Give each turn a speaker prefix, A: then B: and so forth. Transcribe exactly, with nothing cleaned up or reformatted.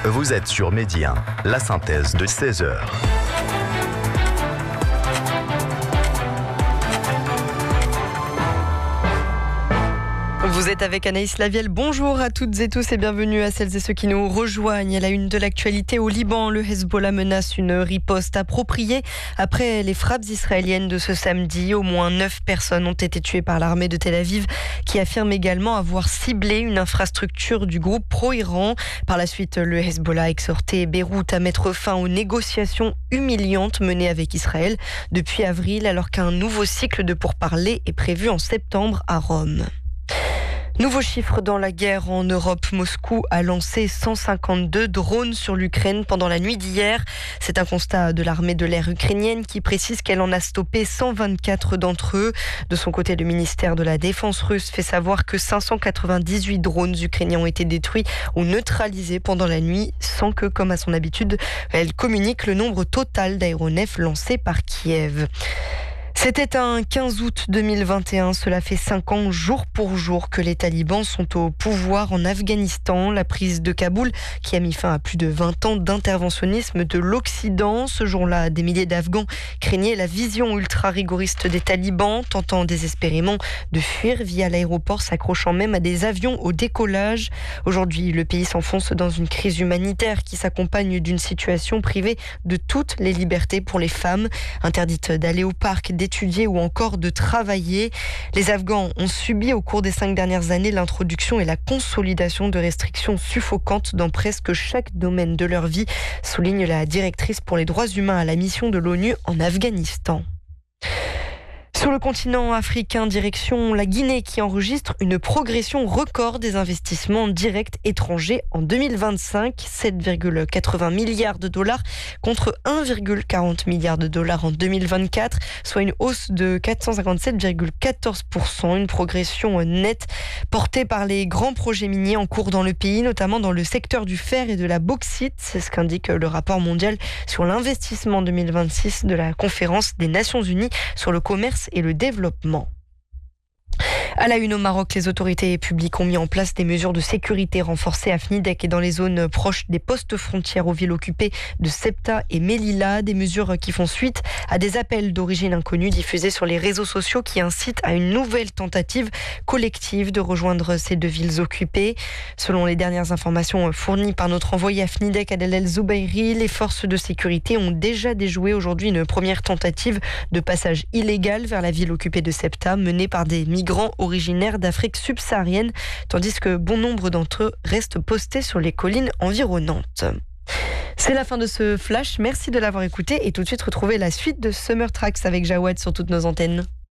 A: Vous êtes sur Midi un, la synthèse de seize heures.
B: Vous êtes avec Anaïs Lavielle. Bonjour à toutes et tous et bienvenue à celles et ceux qui nous rejoignent. À la une de l'actualité au Liban, le Hezbollah menace une riposte appropriée après les frappes israéliennes de ce samedi. Au moins neuf personnes ont été tuées par l'armée de Tel Aviv qui affirme également avoir ciblé une infrastructure du groupe pro-Iran. Par la suite, le Hezbollah a exhorté Beyrouth à mettre fin aux négociations humiliantes menées avec Israël depuis avril, alors qu'un nouveau cycle de pourparlers est prévu en septembre à Rome. Nouveau chiffre dans la guerre en Europe. Moscou a lancé cent cinquante-deux drones sur l'Ukraine pendant la nuit d'hier. C'est un constat de l'armée de l'air ukrainienne qui précise qu'elle en a stoppé cent vingt-quatre d'entre eux. De son côté, le ministère de la Défense russe fait savoir que cinq cent quatre-vingt-dix-huit drones ukrainiens ont été détruits ou neutralisés pendant la nuit, sans que, comme à son habitude, elle communique le nombre total d'aéronefs lancés par Kiev. C'était un quinze août deux mille vingt et un, cela fait cinq ans jour pour jour que les talibans sont au pouvoir en Afghanistan. La prise de Kaboul qui a mis fin à plus de vingt ans d'interventionnisme de l'Occident. Ce jour-là, des milliers d'Afghans craignaient la vision ultra-rigoriste des talibans, tentant désespérément de fuir via l'aéroport, s'accrochant même à des avions au décollage. Aujourd'hui, le pays s'enfonce dans une crise humanitaire qui s'accompagne d'une situation privée de toutes les libertés pour les femmes, interdites d'aller au parc, d'étudier ou encore de travailler. Les Afghans ont subi au cours des cinq dernières années l'introduction et la consolidation de restrictions suffocantes dans presque chaque domaine de leur vie, souligne la directrice pour les droits humains à la mission de l'ONU en Afghanistan. Sur le continent africain, direction la Guinée qui enregistre une progression record des investissements directs étrangers en deux mille vingt-cinq, sept virgule quatre-vingts milliards de dollars contre un virgule quarante milliards de dollars en deux mille vingt-quatre, soit une hausse de quatre cent cinquante-sept virgule quatorze pour cent, une progression nette portée par les grands projets miniers en cours dans le pays, notamment dans le secteur du fer et de la bauxite. C'est ce qu'indique le rapport mondial sur l'investissement deux mille vingt-six de la conférence des Nations Unies sur le commerce et le développement. À la une au Maroc, les autorités publiques ont mis en place des mesures de sécurité renforcées à Fnidek et dans les zones proches des postes frontières aux villes occupées de Sebta et Melilla. Des mesures qui font suite à des appels d'origine inconnue diffusés sur les réseaux sociaux qui incitent à une nouvelle tentative collective de rejoindre ces deux villes occupées. Selon les dernières informations fournies par notre envoyé à Fnidek, Adel El Zoubairi, les forces de sécurité ont déjà déjoué aujourd'hui une première tentative de passage illégal vers la ville occupée de Sebta menée par des migrants originaires d'Afrique subsaharienne, tandis que bon nombre d'entre eux restent postés sur les collines environnantes. C'est la fin de ce flash, merci de l'avoir écouté et tout de suite retrouvez la suite de Summer Tracks avec Jawad sur toutes nos antennes.